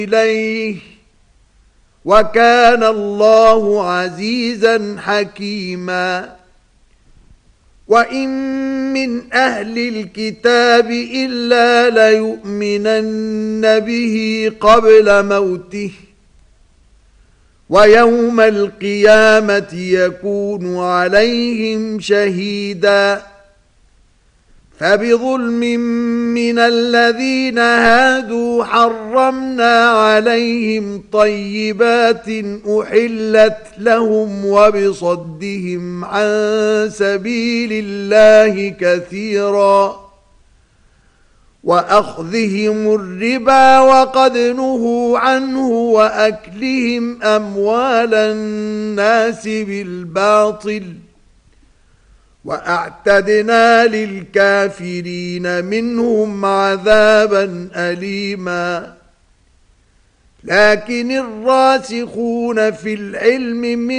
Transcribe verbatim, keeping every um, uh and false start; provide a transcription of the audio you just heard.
إليه وكان الله عزيزا حكيما وإن من أهل الكتاب إلا ليؤمنن به قبل موته ويوم القيامة يكون عليهم شهيدا فبظلم من الذين هادوا حرمنا عليهم طيبات أحلت لهم وبصدهم عن سبيل الله كثيرا وأخذهم الربا وقد نهوا عنه وأكلهم أموال الناس بالباطل وأعتدنا للكافرين منهم عذابا أليما لكن الراسخون في العلم من